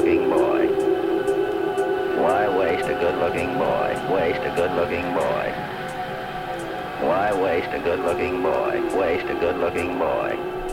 good-looking boy? Why waste a good-looking boy? Waste a good-looking boy. Why waste a good-looking boy? Waste a good-looking boy.